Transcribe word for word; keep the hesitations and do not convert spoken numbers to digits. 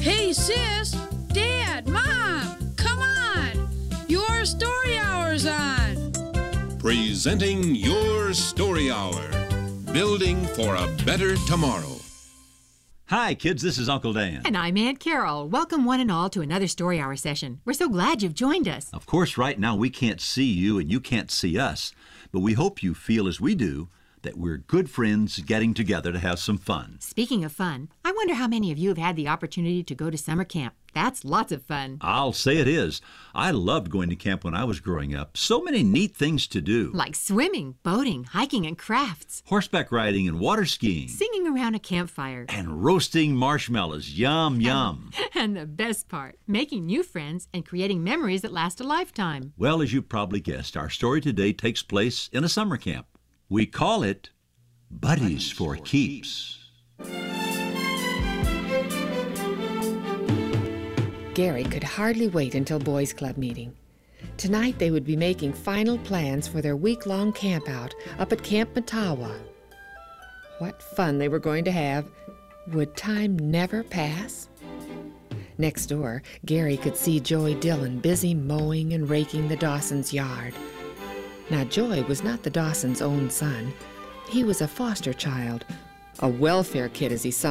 Hey, sis, Dad, Mom, come on. Your story hour's on. Presenting Your Story Hour. Building for a better tomorrow. Hi, kids. This is Uncle Dan. And I'm Aunt Carol. Welcome one and all to another Story Hour session. We're so glad you've joined us. Of course, right now we can't see you and you can't see us, but we hope you feel as we do that we're good friends getting together to have some fun. Speaking of fun, I wonder how many of you have had the opportunity to go to summer camp. That's lots of fun. I'll say it is. I loved going to camp when I was growing up. So many neat things to do. Like swimming, boating, hiking, and crafts. Horseback riding and water skiing. Singing around a campfire. And roasting marshmallows. Yum, yum. And the best part, making new friends and creating memories that last a lifetime. Well, as you probably guessed, our story today takes place in a summer camp. We call it Buddies, Buddies for, for Keeps. Gary could hardly wait until Boys Club meeting. Tonight they would be making final plans for their week-long campout up at Camp Matawa. What fun they were going to have. Would time never pass? Next door, Gary could see Joey Dillon busy mowing and raking the Dawsons' yard. Now, Joey was not the Dawsons' own son. He was a foster child, a welfare kid as he